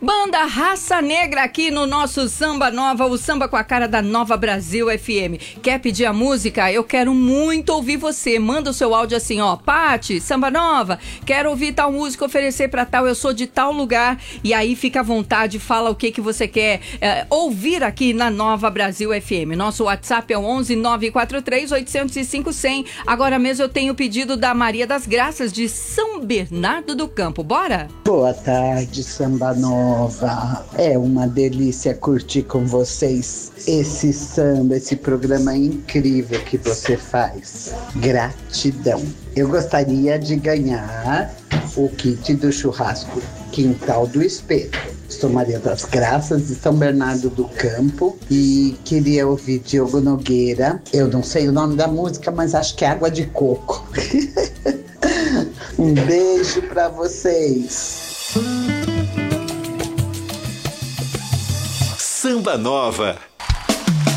Banda Raça Negra aqui no nosso Samba Nova, o samba com a cara da Nova Brasil FM. Quer pedir a música? Eu quero muito ouvir você. Manda o seu áudio assim, ó. Pati, Samba Nova, quero ouvir tal música, oferecer pra tal, eu sou de tal lugar. E aí fica à vontade, fala o que você quer ouvir aqui na Nova Brasil FM. Nosso WhatsApp é o 11 943 805 100. Agora mesmo eu tenho o pedido da Maria das Graças de São Bernardo do Campo. Bora? Boa tarde, Samba Nova. É uma delícia curtir com vocês esse samba, esse programa incrível que você faz. Gratidão. Eu gostaria de ganhar o kit do churrasco Quintal do Espelho. Sou Maria das Graças de São Bernardo do Campo e queria ouvir Diogo Nogueira. Eu não sei o nome da música, mas acho que é Água de Coco. Um beijo pra vocês. Samba Nova.